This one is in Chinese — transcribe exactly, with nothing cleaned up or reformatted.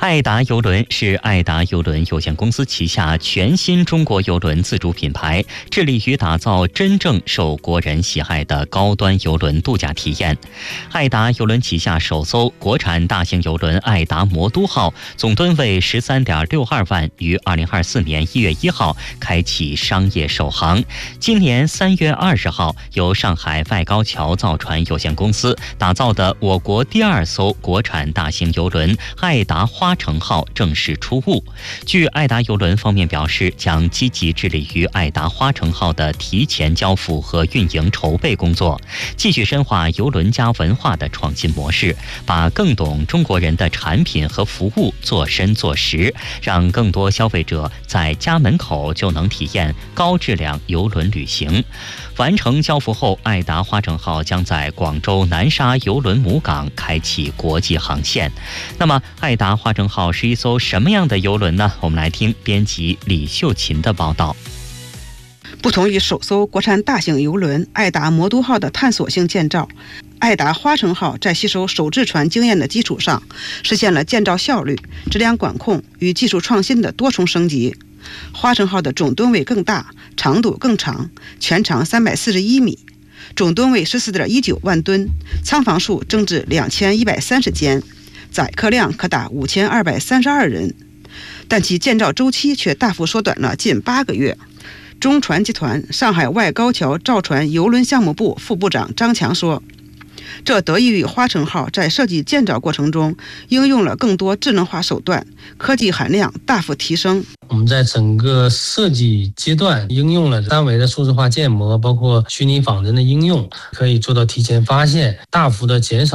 爱达邮轮是爱达邮轮有限公司旗下全新中国邮轮自主品牌，致力于打造真正受国人喜爱的高端邮轮度假体验。爱达邮轮旗下首艘国产大型邮轮爱达魔都号，总吨位 十三点六二万，于二零二四年一月一号开启商业首航。今年三月二十号，由上海外高桥造船有限公司打造的我国第二艘国产大型邮轮爱达花城号正式出坞。据爱达邮轮方面表示，将积极致力于爱达花城号的提前交付和运营筹备工作，继续深化邮轮加文化的创新模式，把更懂中国人的产品和服务做深做实，让更多消费者在家门口就能体验高质量邮轮旅行。完成交付后，爱达花城号将在广州南沙邮轮母港开启国际航线。那么，爱达花城号是一艘什么样的邮轮呢？我们来听编辑李秀琴的报道。 不同于首艘国产大型邮轮爱达魔都号的探索性建造，爱达花城号在吸收首制船经验的基础上，实现了建造效率、质量管控与技术创新的多重升级。花城号的总吨位更大，长度更长，全长三百四十一米，总吨位 十四点一九万吨，舱房数增至两千一百三十间，载客量可达五千二百三十二人，但其建造周期却大幅缩短了近八个月。中船集团上海外高桥造船邮轮项目部副部长张强说，这得益于花城号在设计建造过程中应用了更多智能化手段，科技含量大幅提升。 我们在整个设计阶段应用了三维的数字化建模，包括虚拟仿真的应用，可以做到提前发现，大幅的减少